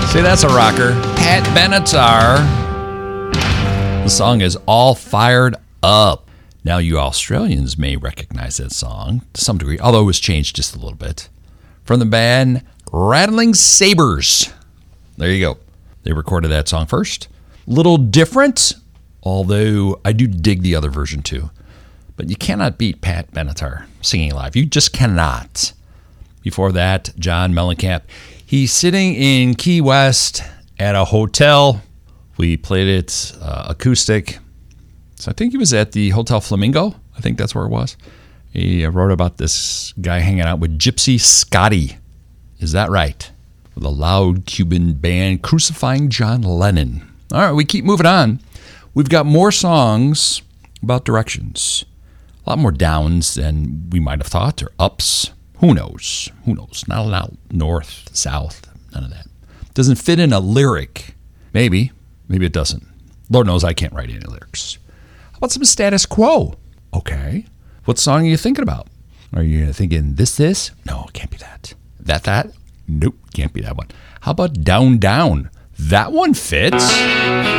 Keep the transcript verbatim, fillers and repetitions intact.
See, that's a rocker. Pat Benatar. The song is All Fired Up. Now, you Australians may recognize that song to some degree, although it was changed just a little bit. From the band Rattling Sabres. There you go. They recorded that song first. Little different, although I do dig the other version too. But you cannot beat Pat Benatar singing live. You just cannot. Before that, John Mellencamp. He's sitting in Key West at a hotel. We played it uh, acoustic. So I think he was at the Hotel Flamingo. I think that's where it was. He uh, wrote about this guy hanging out with Gypsy Scotty. Is that right? With a loud Cuban band crucifying John Lennon. All right, we keep moving on. We've got more songs about directions. A lot more downs than we might have thought, or ups. Who knows? Who knows? Not a lot. North, south, none of that. Doesn't fit in a lyric. Maybe. Maybe it doesn't. Lord knows I can't write any lyrics. How about some Status Quo? Okay. What song are you thinking about? Are you thinking this, this? No, it can't be that. That, that? Nope, can't be that one. How about Down, Down? That one fits.